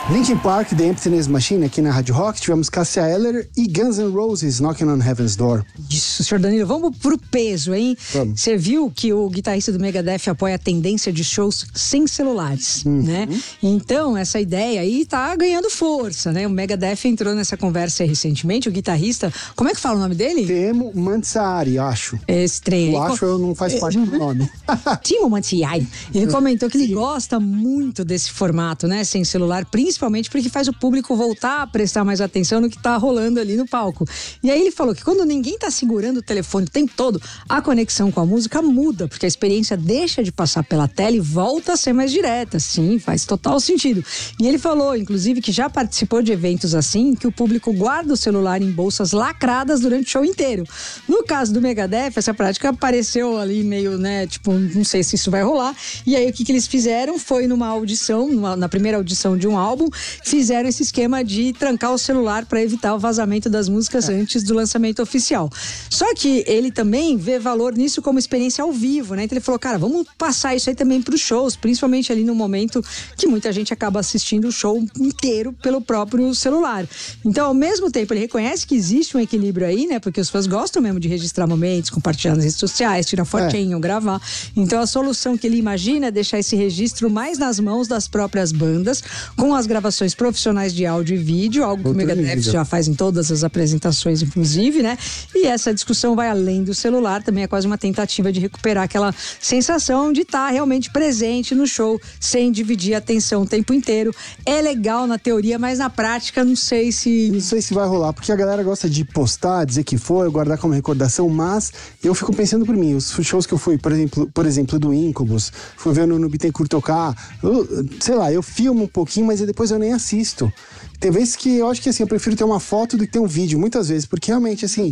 Linkin Park, The Emptiness Machine, aqui na Rádio Rock. Tivemos Cássia Eller e Guns N' Roses, Knocking on Heaven's Door. Isso, senhor Danilo, vamos pro peso, hein? Vamos. Você viu que o guitarrista do Megadeth apoia a tendência de shows sem celulares, né? Então, essa ideia aí tá ganhando força, né? O Megadeth entrou nessa conversa aí recentemente, o guitarrista, como é que fala o nome dele? Temo Mantsari, acho. É estranho. Eu acho, eu não faz parte do nome. Timo Mantiai. Ele comentou que ele gosta muito desse formato, né? Sem celular, principalmente porque faz o público voltar a prestar mais atenção no que tá rolando ali no palco. E aí ele falou que quando ninguém tá segurando o telefone o tempo todo, a conexão com a música muda, porque a experiência deixa de passar pela tela e volta a ser mais direta. Sim, faz total sentido. E ele falou, inclusive, que já participou de eventos assim, que o público guarda o celular em bolsas lacradas durante o show inteiro. No caso do Megadeth, essa prática apareceu ali meio, né, tipo, não sei se isso vai rolar. E aí o que eles fizeram foi numa audição, na primeira audição de um álbum, fizeram esse esquema de trancar o celular para evitar o vazamento das músicas antes do lançamento oficial. Só que ele também vê valor nisso como experiência ao vivo, né? Então ele falou, cara, vamos passar isso aí também pros shows, principalmente ali no momento que muita gente acaba assistindo o show inteiro pelo próprio celular. Então, ao mesmo tempo, ele reconhece que existe um equilíbrio aí, né? Porque os fãs gostam mesmo de registrar momentos, compartilhar nas redes sociais, tirar fotinho, gravar. Então, a solução que ele imagina é deixar esse registro mais nas mãos das próprias bandas, com as gravações profissionais de áudio e vídeo, algo que o Megadeth já faz em todas as apresentações, inclusive, né? E essa discussão vai além do celular, também é quase uma tentativa de recuperar aquela sensação de estar realmente presente no show, sem dividir a atenção o tempo inteiro. É legal na teoria, mas na prática não sei se vai rolar, porque a galera gosta de postar, dizer que foi, guardar como recordação, mas eu fico pensando por mim, os shows que eu fui, por exemplo, do Incubus, fui ver no Bittencourt tocar, sei lá, eu filmo um pouquinho, mas depois eu nem assisto. Tem vezes que eu acho que assim, eu prefiro ter uma foto do que ter um vídeo, muitas vezes, porque realmente assim,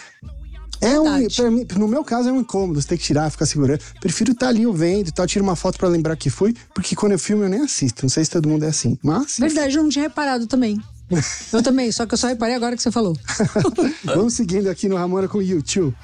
pra mim, no meu caso é um incômodo, você tem que tirar, ficar segurando. Prefiro estar ali eu vendo e tal, tiro uma foto pra lembrar que fui, porque quando eu filmo eu nem assisto, não sei se todo mundo é assim, mas... Verdade, eu não tinha reparado também. Eu também, só que eu só reparei agora que você falou. Vamos seguindo aqui no Ramona com U2.